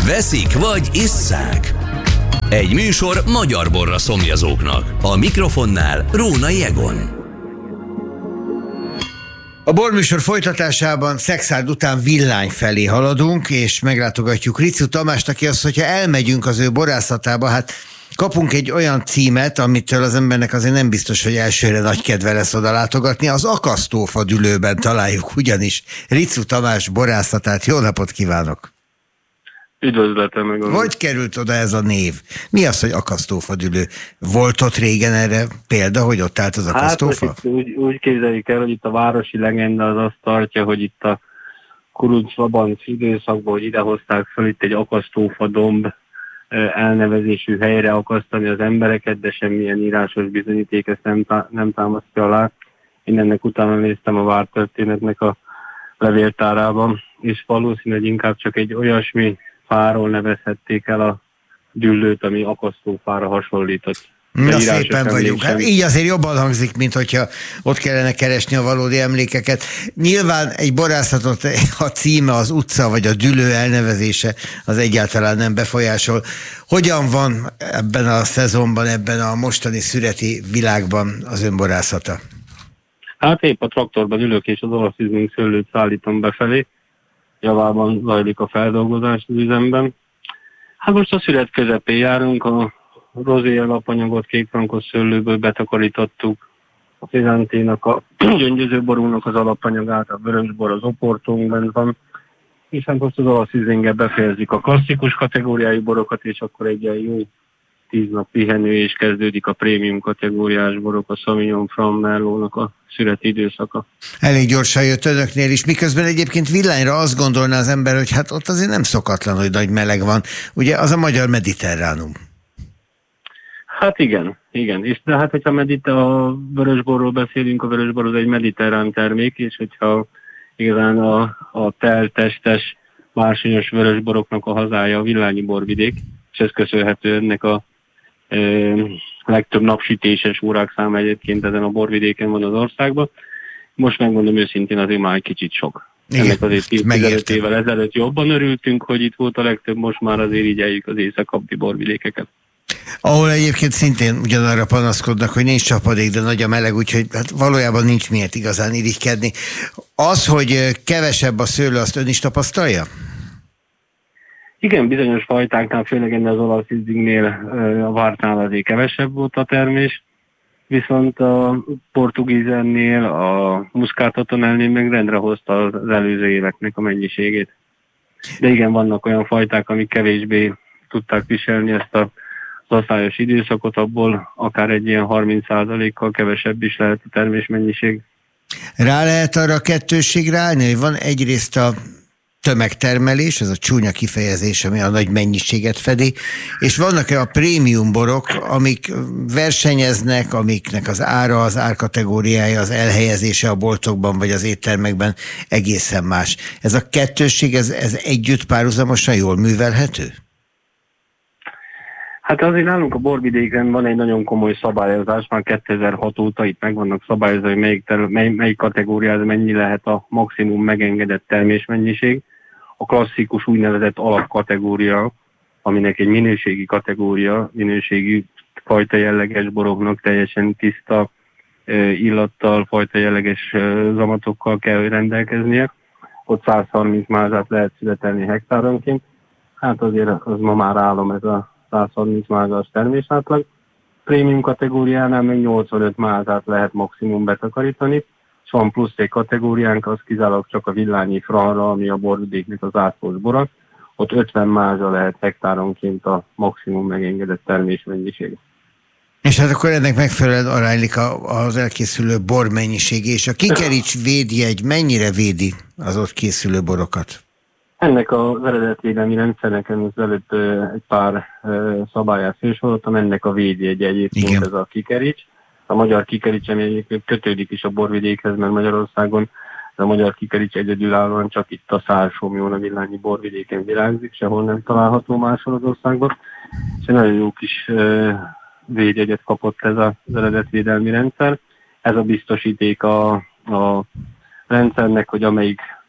veszik vagy isszák. Egy műsor magyar borra szomjazóknak. A mikrofonnál Rónai Egon. A borműsor folytatásában Szekszárd után Villány felé haladunk, és meglátogatjuk Riczú Tamást, aki azt, hogyha elmegyünk az ő borászatába, hát kapunk egy olyan címet, amitől az embernek azért nem biztos, hogy elsőre nagy kedve lesz oda látogatni. Az Akasztófa Dülőben találjuk ugyanis Riczú Tamás borászatát. Jó napot kívánok! Üdvözletem meg. Hogy került oda ez a név? Mi az, hogy Akasztófa Dülő? Volt ott régen erre példa, hogy ott állt az akasztófa? Hát úgy képzeljük el, hogy itt a városi legenda az azt tartja, hogy itt a Kurucs-Labanc időszakban, hogy idehozták fel itt egy akasztófa domb elnevezésű helyre akasztani az embereket, de semmilyen írásos bizonyíték ezt nem támasztja alá. Én ennek utána néztem a vártörténetnek a levéltárában, és valószínűleg inkább csak egy olyasmi fáról nevezhették el a Düllőt, ami akasztófára hasonlított. Na, szépen vagyunk. Hát így azért jobban hangzik, mint hogyha ott kellene keresni a valódi emlékeket. Nyilván egy borászatot a címe, az utca vagy a Dülő elnevezése az egyáltalán nem befolyásol. Hogyan van ebben a szezonban, ebben a mostani szüreti világban az önborászata? Hát épp a traktorban ülök, és az olaszizmink szőlőt szállítom befelé. Javában zajlik a feldolgozás az üzemben. Hát most a szület közepén járunk, a rozé alapanyagot kékfrankos szőlőből betakarítottuk, a fizanténak, a gyöngyözőborúnak az alapanyagát, a vörösbor az oportónkban van, és hát most az olaszizménggel befejezik a klasszikus kategóriájú borokat, és akkor egy ilyen jó 10 nap pihenő, és kezdődik a prémium kategóriás borok, a Sauvignon Franc Merlotnak a szüreti időszaka. Elég gyorsan jött önöknél is, miközben egyébként Villányra azt gondolná az ember, hogy hát ott azért nem szokatlan, hogy nagy meleg van. Ugye az a magyar mediterránum. Hát igen. És de hát, hogyha a vörösborról beszélünk, a vörösbor az egy mediterrán termék, és hogyha igazán a teltestes, bársonyos vörösboroknak a hazája a villányi borvidék, és ez köszönhető ennek a legtöbb napsütéses órák száma egyébként ezen a borvidéken van az országban. Most megmondom őszintén, azért már egy kicsit sok. Igen, ennek azért 15 évvel ezelőtt jobban örültünk, hogy itt volt a legtöbb, most már azért igyeljük az észak-kabbi borvidékeket. Ahol egyébként szintén ugyanarra panaszkodnak, hogy nincs csapadék, de nagy a meleg, úgyhogy hát valójában nincs miért igazán irigykedni. Az, hogy kevesebb a szőlő, azt ön is tapasztalja? Igen, bizonyos fajtáknál, főleg ennél az olasz ízignél a vártnál azért kevesebb volt a termés, viszont a portugízennél, a muszkátotonelnél meg rendre hozta az előző éveknek a mennyiségét. De igen, vannak olyan fajták, amik kevésbé tudták viselni ezt az asszályos időszakot, abból akár egy ilyen 30%-kal kevesebb is lehet a termésmennyiség. Rá lehet arra a kettősségre állni, hogy van egyrészt a tömegtermelés, ez a csúnya kifejezés, ami a nagy mennyiséget fedi, és vannak-e a prémium borok, amik versenyeznek, amiknek az ára, az árkategóriája, az elhelyezése a boltokban vagy az éttermekben egészen más. Ez a kettősség, ez együtt párhuzamosan jól művelhető? Hát azért nálunk a borvidéken van egy nagyon komoly szabályozás, már 2006 óta itt meg vannak szabályozva, hogy melyik kategóriában mennyi lehet a maximum megengedett termésmennyiség. A klasszikus úgynevezett alapkategória, aminek egy minőségi kategória, minőségi fajta jelleges boroknak teljesen tiszta illattal, fajta jelleges zamatokkal kell, hogy rendelkeznie. Ott 130 mázsát lehet születelni hektáronként. Hát azért az ma már állam ez a 130 mázás termésátlag. Prémium kategóriánál még 85 mázát lehet maximum betakarítani, és van plusz egy kategóriánk, az kizárólag csak a Villányi Franra, ami a borvidéknek az átlagos bora. Ott 50 mázsa lehet hektáronként a maximum megengedett termésmennyiség. És hát akkor ennek megfelelően aránylik az elkészülő bor mennyisége, és a Kikerics védjegy mennyire védi az ott készülő borokat? Ennek az eredetvédelmi rendszernek az előtt egy pár szabályát felsoroltam, ennek a védjegye egyébként ez a Kikerics. A magyar Kikerics, ami egyébként kötődik is a borvidékhez, mert Magyarországon a magyar Kikerics egyedülállóan csak itt a Szársomjón, a Villányi borvidéken virágzik, sehol nem található máshol az országban. És egy nagyon jó kis védjegyet kapott ez az eredetvédelmi rendszer. Ez a biztosíték a rendszernek, hogy amelyik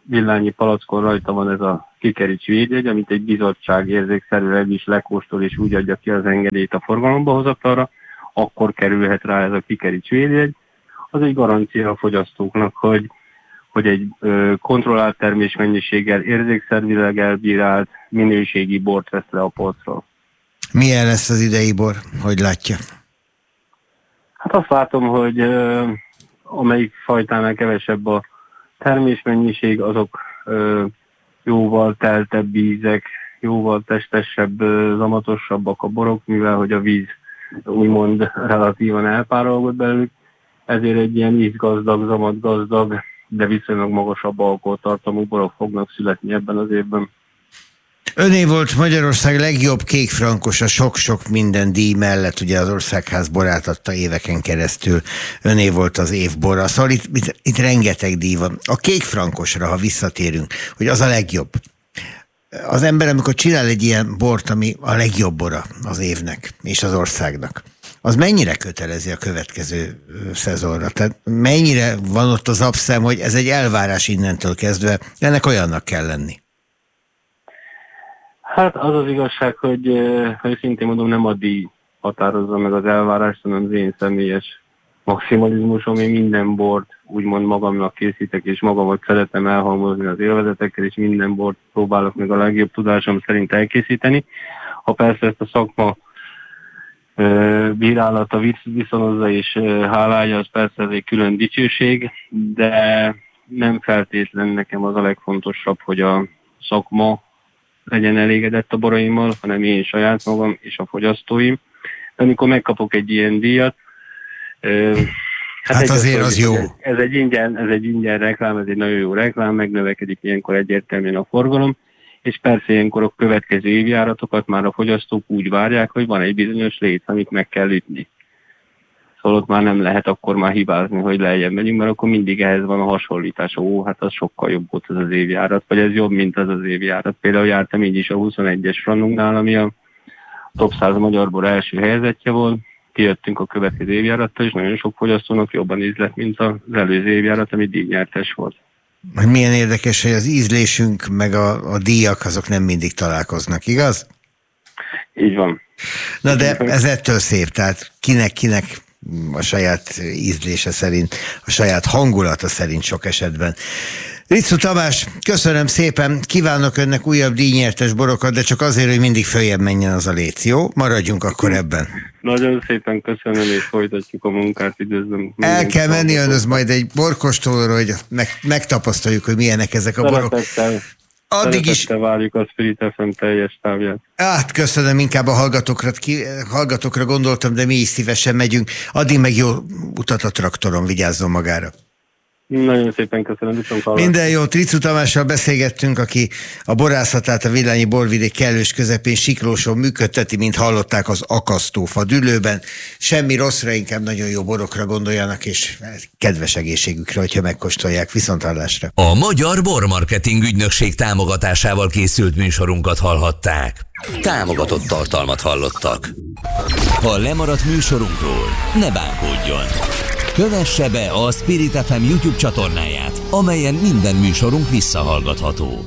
villányi palackon rajta van ez a kikerics védjegy, amit egy bizottság érzékszerűleg is lekóstol és úgy adja ki az engedélyt a forgalomba hozatalra, akkor kerülhet rá ez a kikerics védjegy. Az egy garancia a fogyasztóknak, hogy egy kontrollált termésmennyiséggel, érzékszervileg elbírált minőségi bort vesz le a polcról. Milyen lesz az idei bor? Hogy látja? Hát azt látom, hogy amelyik fajtánál kevesebb a termésmennyiség, azok jóval teltebb ízek, jóval testesebb, zamatosabbak a borok, mivel hogy a víz úgymond relatívan elpárolgott belőlük, ezért egy ilyen ízgazdag, zamatgazdag, de viszonylag magasabb alkoholtartalmú borok fognak születni ebben az évben. Öné volt Magyarország legjobb kékfrankos a sok-sok minden díj mellett, ugye az Országház borát adta éveken keresztül. Öné volt az év bora. Szóval itt rengeteg díj van. A kékfrankosra, ha visszatérünk, hogy az a legjobb. Az ember, amikor csinál egy ilyen bort, ami a legjobb bora az évnek és az országnak, az mennyire kötelezi a következő szezonra? Tehát mennyire van ott az abszem, hogy ez egy elvárás innentől kezdve, ennek olyannak kell lenni? Hát az az igazság, hogy szintén mondom, nem a díj határozza meg az elvárást, hanem az én személyes maximalizmusom. Én minden bort úgymond magamnak készítek, és magamat szeretem elhalmozni az élvezetekkel, és minden bort próbálok meg a legjobb tudásom szerint elkészíteni. Ha persze ezt a szakma bírálata viszonozza és hálálja, az persze ez egy külön dicsőség, de nem feltétlen nekem az a legfontosabb, hogy a szakma legyen elégedett a boraimmal, hanem én saját magam és a fogyasztóim. De amikor megkapok egy ilyen díjat, hát azért az jó. Ez egy ingyen reklám, ez egy nagyon jó reklám, megnövekedik ilyenkor egyértelműen a forgalom, és persze ilyenkor a következő évjáratokat már a fogyasztók úgy várják, hogy van egy bizonyos léc, amit meg kell ütni. Szóval ott már nem lehet akkor már hibázni, hogy lejjebb megyünk, mert akkor mindig ehhez van a hasonlítás. Hát az sokkal jobb volt az évjárat, vagy ez jobb, mint az évjárat. Például jártam így is a 21-es Frannunknál, ami a top 100 magyar bor első helyezettje volt. Kijöttünk a következő évjárattal, és nagyon sok fogyasztónak jobban ízlett, mint az előző évjárat, ami díjnyertes volt. Milyen érdekes, hogy az ízlésünk meg a díjak azok nem mindig találkoznak, igaz? Így van. Na de ez ettől szép, tehát kinek a saját ízlése szerint, a saját hangulata szerint sok esetben. Riczó Tamás, köszönöm szépen, kívánok önnek újabb díjnyertes borokat, de csak azért, hogy mindig följebb menjen az a léc, jó? Maradjunk akkor ebben. Nagyon szépen köszönöm, és folytatjuk a munkát, üdvözlöm. El kell menni önöz majd egy borkóstolóra, hogy megtapasztaljuk, hogy milyenek ezek a borok. Addig is várjuk a Spirit FM teljes távját. Hát köszönöm, inkább a hallgatókra gondoltam, de mi is szívesen megyünk. Addig meg jó utat a traktoron, vigyázzon magára. Nagyon szépen köszönöm, viszont hallgatom. Minden jót, Riczó Tamással beszélgettünk, aki a borászatát a Villányi borvidék kellős közepén Siklóson működteti, mint hallották, az Akasztófa Dülőben. Semmi rosszra, inkább nagyon jó borokra gondoljanak, és kedves egészségükre, hogyha megkóstolják. Viszonthallásra. A Magyar Bormarketing Ügynökség támogatásával készült műsorunkat hallhatták. Támogatott tartalmat hallottak. Ha lemaradt műsorunkról, ne bánkodjon. Kövesse be a Spirit FM YouTube csatornáját, amelyen minden műsorunk visszahallgatható.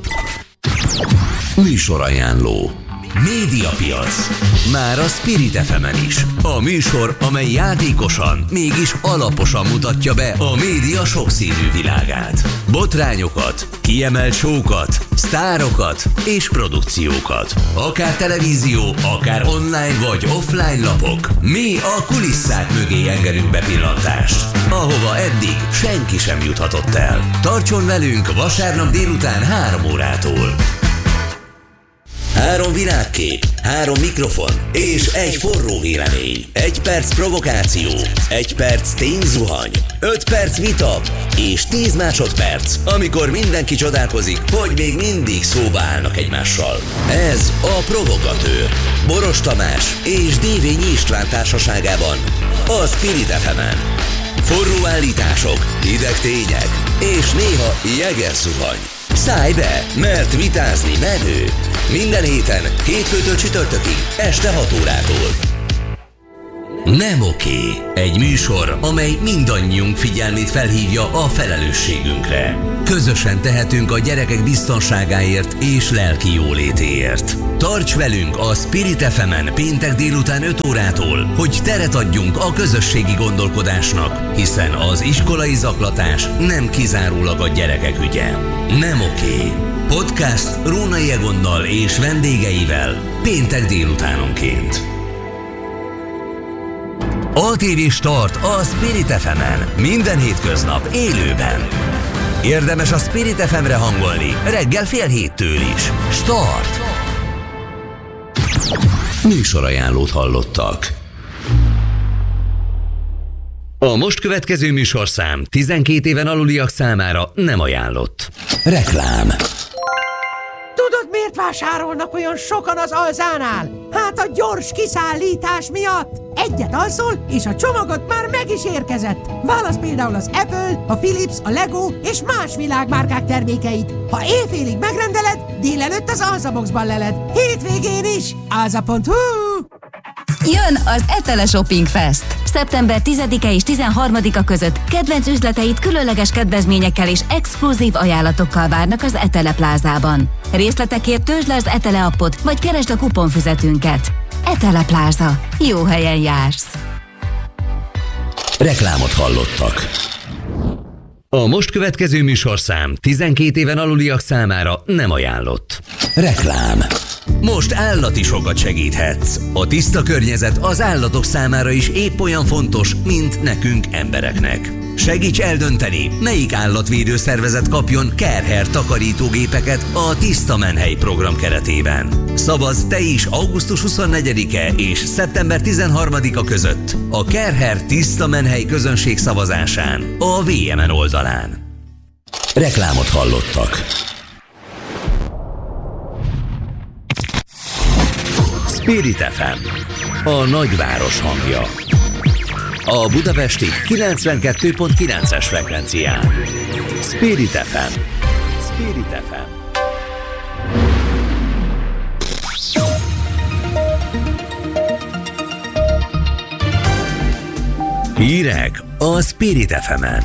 Műsorajánló. Médiapiac. Már a Spirit FM-en is. A műsor, amely játékosan, mégis alaposan mutatja be a média sokszínű világát. Botrányokat, kiemelt show-kat, sztárokat és produkciókat. Akár televízió, akár online vagy offline lapok. Mi a kulisszák mögé engedünk bepillantást, ahova eddig senki sem juthatott el. Tartson velünk vasárnap délután 3 órától. 3 világkép, 3 mikrofon és egy forró vélemény. 1 perc provokáció, 1 perc tényzuhany, 5 perc vita és 10 másodperc, amikor mindenki csodálkozik, hogy még mindig szóba állnak egymással. Ez a Provokatőr. Boros Tamás és Dévényi István társaságában a Spirit FM-en. Forró állítások, hideg tények és néha jegerzuhany. Szállj be, mert vitázni menő. Minden héten, hétfőtől csütörtökig, este 6 órától. Nem oké. Egy műsor, amely mindannyiunk figyelmét felhívja a felelősségünkre. Közösen tehetünk a gyerekek biztonságáért és lelki jólétéért. Tarts velünk a Spirit FM-en péntek délután 5 órától, hogy teret adjunk a közösségi gondolkodásnak, hiszen az iskolai zaklatás nem kizárólag a gyerekek ügye. Nem oké. Podcast Rónai Egonnal és vendégeivel péntek délutánonként. ATV Start a Spirit FM-en minden hétköznap élőben. Érdemes a Spirit FM-re hangolni reggel 6:30 is. Start! Műsorajánlót hallottak. A most következő műsorszám 12 éven aluliak számára nem ajánlott. Reklám. Tudod, miért vásárolnak olyan sokan az Alzánál? Hát a gyors kiszállítás miatt. Egyet alszol, és a csomagot már meg is érkezett. Válasz például az Apple, a Philips, a Lego és más világmárkák termékeit. Ha éjfélig megrendeled, délelőtt az Alzaboxban leled. Hétvégén is. Alza.hu. Jön az Etele Shopping Fest! Szeptember 10-e és 13-a között kedvenc üzleteit különleges kedvezményekkel és exkluzív ajánlatokkal várnak az Etele Plázában. Részletekért töltsd le az Etele appot, vagy keresd a kuponfüzetünket. Etele Pláza. Jó helyen jársz! Reklámot hallottak. A most következő műsorszám 12 éven aluliak számára nem ajánlott. Reklám. Most állati sokat segíthetsz. A tiszta környezet az állatok számára is épp olyan fontos, mint nekünk embereknek. Segíts eldönteni, melyik állatvédőszervezet kapjon Care takarítógépeket a Tiszta Menhely program keretében. Szavazz te is augusztus 24-e és szeptember 13-a között a Care Tiszta Menhely közönség szavazásán a VMN oldalán. Reklámot hallottak. Spirit FM, a nagyváros hangja. A budapesti 92.9-es frekvencián. Spirit FM. Spirit FM. Hírek a Spirit FM-en.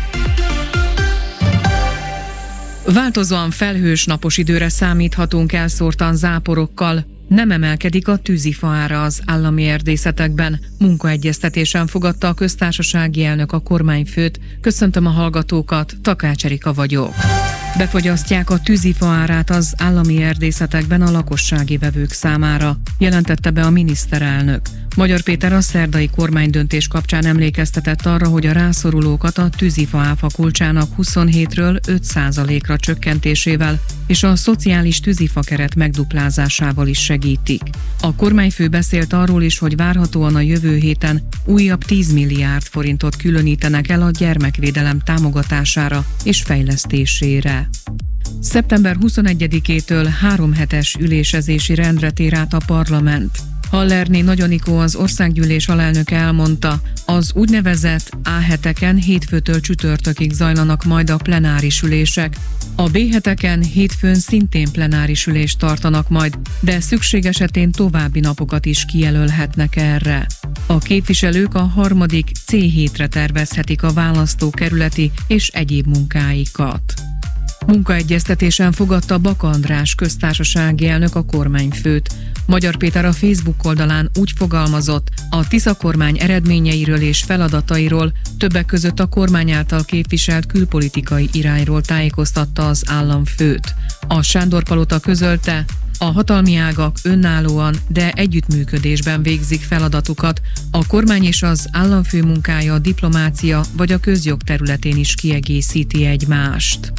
Változóan felhős napos időre számíthatunk elszórtan záporokkal. Nem emelkedik a tűzifa ára az állami erdészetekben. Munkaegyeztetésen fogadta a köztársasági elnök a kormányfőt. Köszöntöm a hallgatókat, Takács Erika vagyok. Befogyasztják a tűzifa árát az állami erdészetekben a lakossági vevők számára, jelentette be a miniszterelnök. Magyar Péter a szerdai kormánydöntés kapcsán emlékeztetett arra, hogy a rászorulókat a tűzifa áfa kulcsának 27-ről 5%-ra csökkentésével és a szociális tűzifa keret megduplázásával is segítik. A kormányfő beszélt arról is, hogy várhatóan a jövő héten újabb 10 milliárd forintot különítenek el a gyermekvédelem támogatására és fejlesztésére. Szeptember 21-től 3 hetes ülésezési rendre tér át a parlament. Hallerné Nagy Anikó, az országgyűlés alelnöke elmondta, az úgynevezett A-heteken hétfőtől csütörtökig zajlanak majd a plenáris ülések. A B-heteken hétfőn szintén plenáris ülést tartanak majd, de szükség esetén további napokat is kijelölhetnek erre. A képviselők a harmadik C-hétre tervezhetik a választókerületi és egyéb munkáikat. Munkaegyeztetésen fogadta Baka András köztársasági elnök a kormányfőt. Magyar Péter a Facebook oldalán úgy fogalmazott, a Tisza kormány eredményeiről és feladatairól, többek között a kormány által képviselt külpolitikai irányról tájékoztatta az államfőt. A Sándor-palota közölte, a hatalmi ágak önállóan, de együttműködésben végzik feladatukat, a kormány és az államfő munkája a diplomácia vagy a közjog területén is kiegészíti egymást.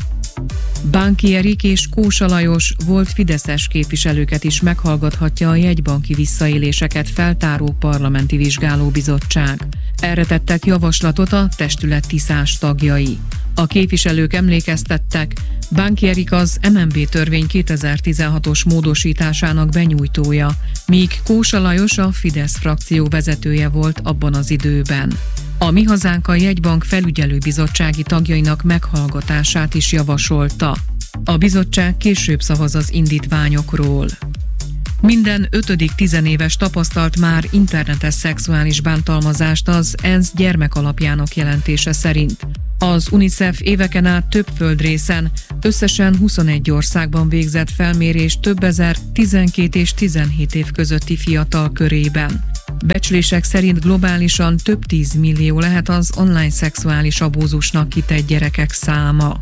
Bánki Erik és Kósa Lajos volt fideszes képviselőket is meghallgathatja a jegybanki visszaéléseket feltáró parlamenti vizsgálóbizottság. Erre tettek javaslatot a testület tiszás tagjai. A képviselők emlékeztettek, Bánki Erik az MNB törvény 2016-os módosításának benyújtója, míg Kósa Lajos a Fidesz frakció vezetője volt abban az időben. A Mi Hazánk a jegybank felügyelőbizottsági tagjainak meghallgatását is javasolta. A bizottság később szavaz az indítványokról. Minden 5. tizenéves tapasztalt már internetes szexuális bántalmazást az ENSZ gyermekalapjának jelentése szerint. Az UNICEF éveken át több földrészen, összesen 21 országban végzett felmérés több ezer 12 és 17 év közötti fiatal körében. Becslések szerint globálisan több 10 millió lehet az online szexuális abúzusnak kitett gyerekek száma.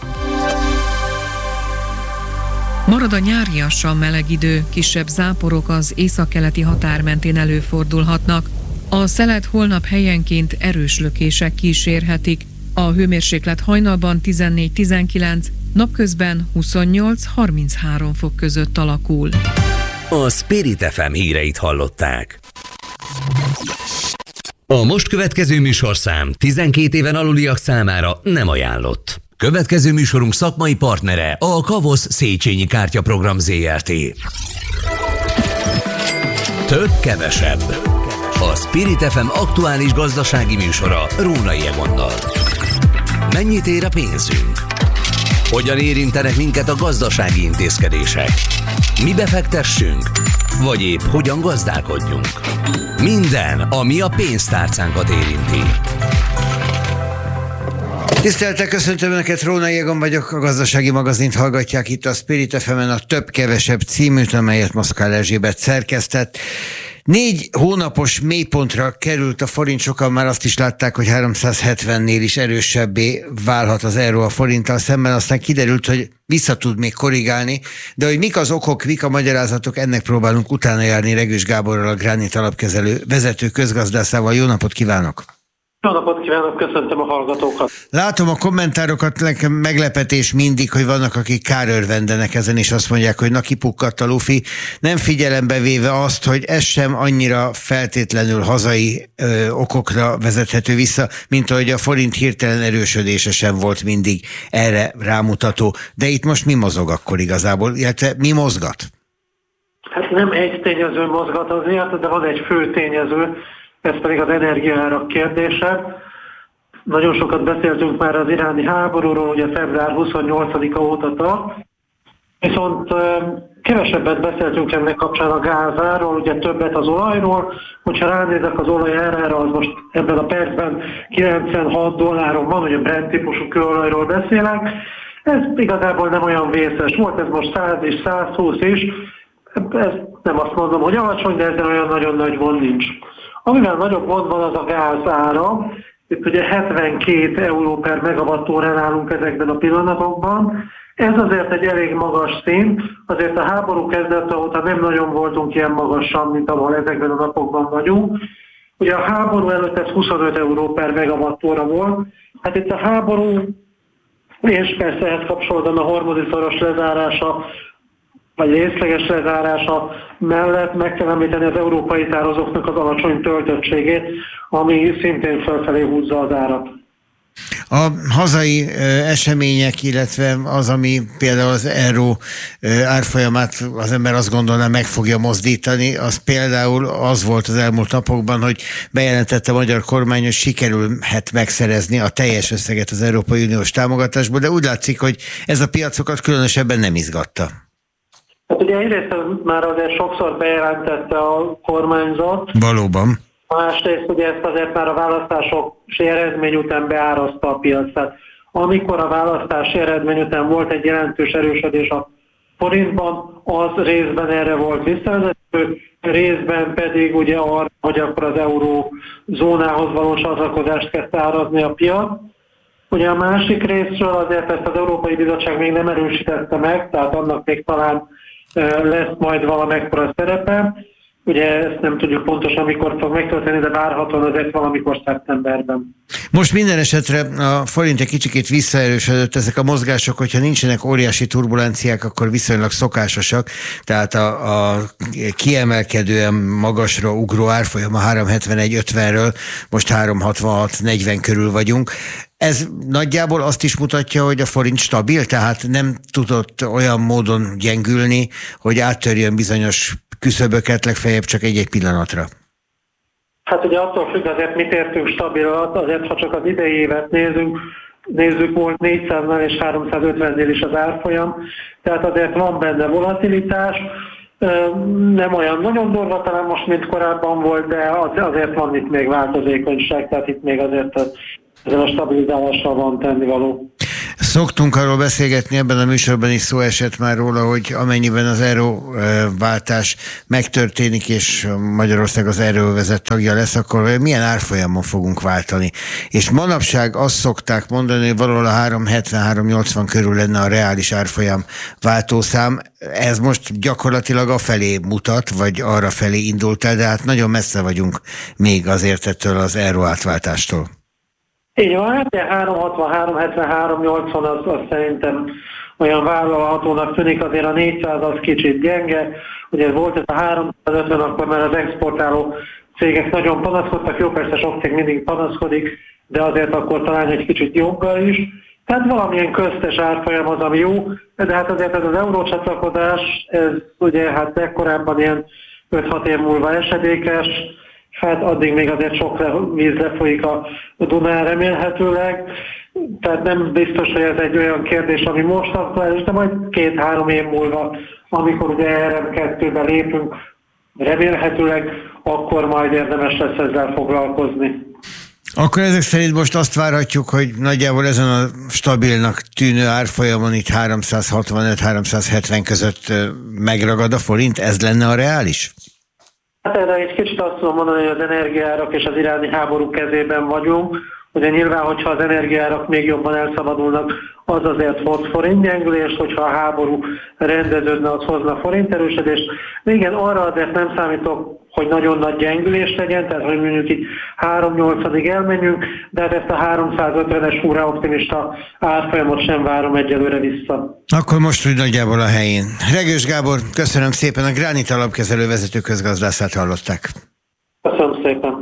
Marad a nyáriasan meleg idő, kisebb záporok az északkeleti határ mentén előfordulhatnak. A szelet holnap helyenként erős lökések kísérhetik. A hőmérséklet hajnalban 14-19, napközben 28-33 fok között alakul. A Spirit FM híreit hallották. A most következő műsorszám 12 éven aluliak számára nem ajánlott. Következő műsorunk szakmai partnere a Kavosz Széchenyi Kártyaprogram Zrt. Több kevesebb. A Spirit FM aktuális gazdasági műsora Rónai Egonnal. Mennyit ér a pénzünk? Hogyan érintenek minket a gazdasági intézkedések? Mi befektessünk? Vagy épp hogyan gazdálkodjunk? Minden, ami a pénztárcánkat érinti. Tiszteltek, köszöntöm Önöket, Rónai Egon vagyok, a gazdasági magazint hallgatják itt a Spirit FM-en, a Több-kevesebb címűt, amelyet Moszkál Erzsébet szerkesztett. 4 hónapos mélypontra került a forint, sokan már azt is látták, hogy 370-nél is erősebbé válhat az euró a forinttal szemben, aztán kiderült, hogy vissza tud még korrigálni, de hogy mik az okok, mik a magyarázatok, ennek próbálunk utána járni Regős Gáborral, a Gránit alapkezelő vezető közgazdászával. Jó napot kívánok! Jó napot kívánok, köszöntöm a hallgatókat! Látom a kommentárokat, nekem meglepetés mindig, hogy vannak, akik kárörvendenek ezen, és azt mondják, hogy na, kipukkadt a lufi, nem figyelembe véve azt, hogy ez sem annyira feltétlenül hazai okokra vezethető vissza, mint ahogy a forint hirtelen erősödése sem volt mindig erre rámutató. De itt most mi mozog akkor igazából, illetve mi mozgat? Hát nem egy tényező mozgat azért, de van egy fő tényező, ez pedig az energiaárak kérdése. Nagyon sokat beszéltünk már az iráni háborúról, ugye február 28-a óta tart, viszont kevesebbet beszéltünk ennek kapcsán a gázáról, ugye többet az olajról. Hogyha ránézek az olaj árára, az most ebben a percben $96 van, ugye Brent típusú kőolajról beszélek. Ez igazából nem olyan vészes volt, ez most 100 és 120 is. Ez nem azt mondom, hogy alacsony, de ezzel olyan nagyon nagy gond nincs. Amivel nagyobb gond van, az a gáz ára. Itt ugye 72 euró per megawattórán állunk ezekben a pillanatokban. Ez azért egy elég magas szint, azért a háború kezdete óta nem nagyon voltunk ilyen magasan, mint ahol ezekben a napokban vagyunk. Ugye a háború előtt ez 25 euró per megawattóra volt. Hát itt a háború, és persze ehhez kapcsolódóan a hormuzi szoros lezárása, vagy részleges lezárása mellett meg kell említeni az európai tározóknak az alacsony töltöttségét, ami szintén felfelé húzza az árat. A hazai események, illetve az, ami például az euró árfolyamát az ember azt gondolná meg fogja mozdítani, az például az volt az elmúlt napokban, hogy bejelentette a magyar kormány, hogy sikerülhet megszerezni a teljes összeget az Európai Uniós támogatásból, de úgy látszik, hogy ez a piacokat különösebben nem izgatta. Hát ugye egyrészt már azért sokszor bejelentette a kormányzat. Valóban. Másrészt ugye ezt azért már a választási eredmény után beárazta a piac. Tehát amikor a választási eredmény után volt egy jelentős erősödés a forintban, az részben erre volt visszavezető, részben pedig ugye arra, hogy akkor az eurózónához való csatlakozást kezdte árazni a piac. Ugye a másik részről azért ezt az Európai Bizottság még nem erősítette meg, tehát annak még talán lesz majd valamekkora szerepe. Ugye ezt nem tudjuk pontosan, mikor fog megtörténni, de várhatóan azért valamikor szeptemberben. Most minden esetre a forint egy kicsikét visszaerősödött, ezek a mozgások, hogyha nincsenek óriási turbulenciák, akkor viszonylag szokásosak, tehát a kiemelkedően magasra ugró árfolyam a 371.50-ről most 366.40 körül vagyunk. Ez nagyjából azt is mutatja, hogy a forint stabil, tehát nem tudott olyan módon gyengülni, hogy áttörjön bizonyos küszöböket, legfeljebb csak egy-egy pillanatra. Hát ugye attól függ, azért mit értünk stabil alatt, azért ha csak az idei évet nézzük volt 400-nál és 350-nél is az árfolyam, tehát azért van benne volatilitás. Nem olyan nagyon durva talán most, mint korábban volt, de azért van itt még változékonyság, tehát itt még azért ezen a stabilizálással van tennivaló. Szoktunk arról beszélgetni, ebben a műsorban is szó esett már róla, hogy amennyiben az euróváltás megtörténik, és Magyarország az euróövezet tagja lesz, akkor milyen árfolyamon fogunk váltani. És manapság azt szokták mondani, hogy valahol a 3,70-3,80 körül lenne a reális árfolyam váltószám. Ez most gyakorlatilag afelé mutat, vagy arra felé indult el, de hát nagyon messze vagyunk még azért ettől az euró átváltástól. Így van, hát 3,63, 73, 80 az szerintem olyan vállalhatónak tűnik, azért a 400 az kicsit gyenge. Ugye volt ez a 350, akkor már az exportáló cégek nagyon panaszkodtak, jó, persze sok cég mindig panaszkodik, de azért akkor talán egy kicsit joggal is. Tehát valamilyen köztes árfolyam az, ami jó, de hát azért ez az eurócsatlakozás, ez ugye hát korábban ilyen 5-6 év múlva esedékes, hát addig még azért sok víz lefolyik a Dunán remélhetőleg, tehát nem biztos, hogy ez egy olyan kérdés, ami most aktuális, de majd 2-3 év múlva, amikor ugye RM2-be lépünk, remélhetőleg, akkor majd érdemes lesz ezzel foglalkozni. Akkor ezek szerint most azt várhatjuk, hogy nagyjából ezen a stabilnak tűnő árfolyamon itt 365-370 között megragad a forint, ez lenne a reális? Hát erre egy kicsit azt tudom mondani, hogy az energiaárak és az iráni háború kezében vagyunk. Ugye nyilván, hogyha az energiaárak még jobban elszabadulnak, az azért hoz forintgyengülést, hogyha a háború rendeződne, az hozna forinterősödést. De igen, arra azért nem számítok, hogy nagyon nagy gyengülés legyen, tehát hogy mondjuk így 3,80-ig elmenjünk, de hát ezt a 350-es hurrá optimista árfolyamot sem várom egyelőre vissza. Akkor most úgy nagyjából a helyén. Regős Gábor, köszönöm szépen, a Gránit Alapkezelő vezető közgazdászát hallották. Köszönöm szépen.